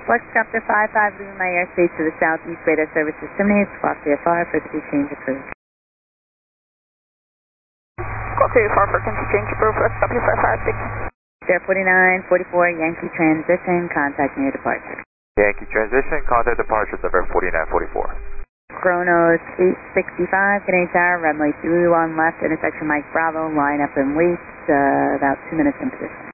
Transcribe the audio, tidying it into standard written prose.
Fluxcopter 55 Lima, airspace to the southeast, radar services terminated. Squawk VFR, frequency change approved. Squawk VFR, frequency change approved. Fluxcopter 55 Sierra 4944, Yankee transition, contact near departure. Yankee transition, contact departure, number 4944. Chronos 865, Canadian Tower, runway 31 left, intersection Mike Bravo, line up and wait, about 2 minutes in position.